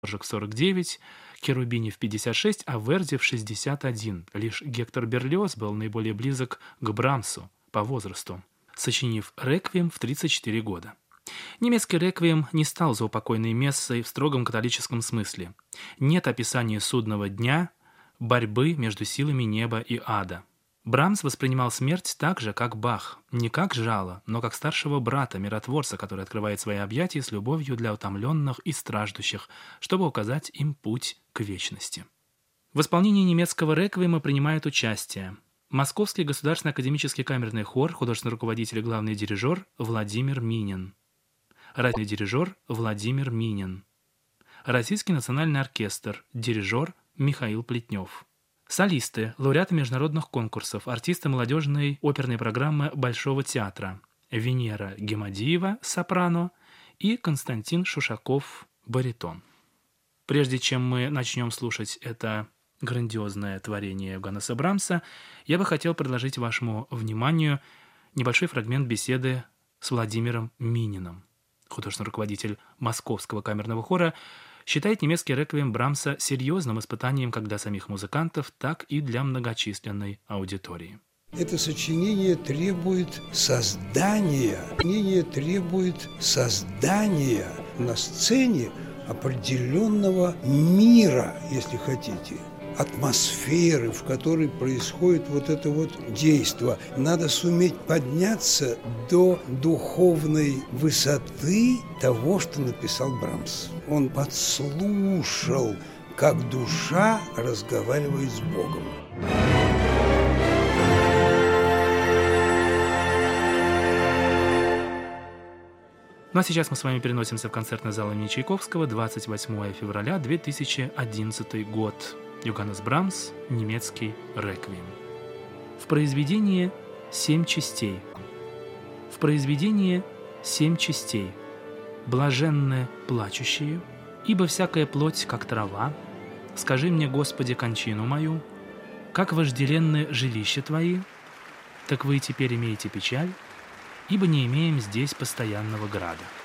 Дворжак в 49, Керубини в 56, а Верди в 61. Лишь Гектор Берлиоз был наиболее близок к Брамсу по возрасту, сочинив «Реквием» в 34 года. Немецкий реквием не стал заупокойной мессой в строгом католическом смысле. Нет описания судного дня, борьбы между силами неба и ада. Брамс воспринимал смерть так же, как Бах, не как жало, но как старшего брата, миротворца, который открывает свои объятия с любовью для утомленных и страждущих, чтобы указать им путь к вечности. В исполнении немецкого реквиема принимают участие Московский государственный академический камерный хор, художественный руководитель и главный дирижер Владимир Минин, радийный дирижер Владимир Минин, Российский национальный оркестр, дирижер Михаил Плетнев. Солисты, лауреаты международных конкурсов, артисты молодежной оперной программы Большого театра Венера Гемадиева, сопрано, и Константин Шушаков, баритон. Прежде чем мы начнем слушать это грандиозное творение Йоганнеса Брамса, я бы хотел предложить вашему вниманию небольшой фрагмент беседы с Владимиром Мининым. Художественный руководитель Московского камерного хора считает немецкий реквием Брамса серьезным испытанием как для самих музыкантов, так и для многочисленной аудитории. Это сочинение требует создания на сцене определенного мира, если хотите, атмосферы, в которой происходит вот это вот действо. Надо суметь подняться до духовной высоты того, что написал Брамс. Он подслушал, как душа разговаривает с Богом. Ну а сейчас мы с вами переносимся в концертный зал имени Чайковского, 28 февраля 2011 год. Йоганнес Брамс, немецкий реквием. В произведении 7 частей. В произведении 7 частей. Блаженны плачущие, ибо всякая плоть, как трава. Скажи мне, Господи, кончину мою, как вожделенны жилища Твои, так вы и теперь имеете печаль, ибо не имеем здесь постоянного града.